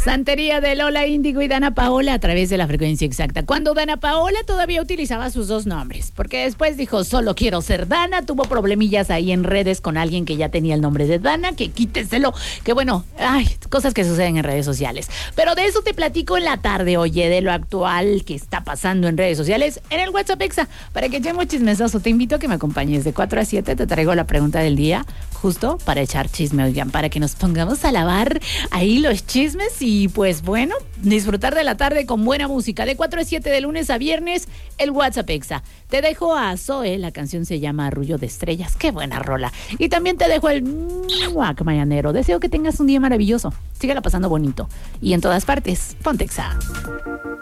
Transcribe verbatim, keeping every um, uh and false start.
Santería de Lola Índigo y Dana Paola a través de la frecuencia exacta. Cuando Dana Paola todavía utilizaba sus dos nombres, porque después dijo, solo quiero ser Dana, tuvo problemillas ahí en redes con alguien que ya tenía el nombre de Dana, que quíteselo, que bueno, ay, cosas que suceden en redes sociales. Pero de eso te platico en la tarde, oye, de lo actual que está pasando en redes sociales, en el WhatsApp Exa, para que echemos chismesazo. Te invito a que me acompañes de cuatro a siete, te traigo la pregunta del día, justo para echar chisme, oigan, para que nos pongamos a lavar ahí los chismes y pues bueno, disfrutar de la tarde con buena música. De cuatro a siete de lunes a viernes, el WhatsApp Exa. Te dejo a Zoe, la canción se llama Arrullo de Estrellas, qué buena rola. Y también te dejo el muac mañanero. Deseo que tengas un día maravilloso, síguela pasando bonito y en todas partes, ponte Exa.